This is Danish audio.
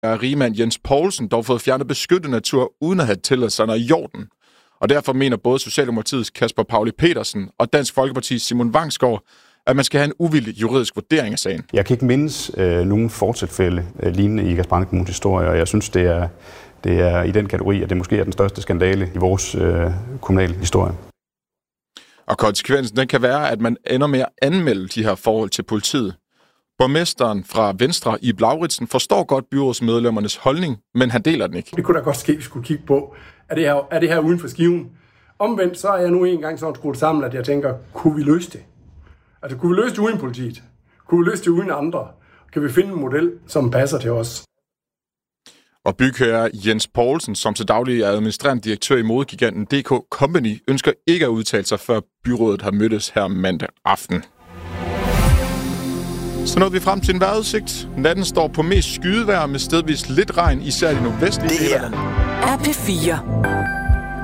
er rigmand Jens Poulsen dog fået fjernet beskyttet natur, uden at have tilladelserne i orden. Og derfor mener både Socialdemokratiets Kasper Pauli Petersen og Dansk Folkepartis Simon Vangsgaard, at man skal have en uvildig juridisk vurdering af sagen. Jeg kan ikke mindes nogen fortilfælde lignende i Ikast-Brande Kommunes historie, og jeg synes, det er i den kategori, at det måske er den største skandale i vores kommunale historie. Og konsekvensen den kan være, at man ender med at anmelde de her forhold til politiet. Borgmesteren fra Venstre, Ib Lauritsen, forstår godt byrådsmedlemmernes holdning, men han deler den ikke. Det kunne da godt ske, at vi skulle kigge på, er det her uden for skiven? Omvendt, så er jeg nu engang sådan skruet sammen, at jeg tænker, kunne vi løse det? Altså, kunne vi løse det uden politiet? Kunne vi løse det uden andre? Kan vi finde en model, som passer til os? Og bygherre Jens Poulsen, som til daglig er administrerende direktør i modegiganten DK Company, ønsker ikke at udtale sig, før byrådet har mødtes her mandag aften. Så nåede vi frem til en vejrudsigt. Natten står på mest skydevejr med stedvis lidt regn, især i nordvestlige dele af landet. Det er P4.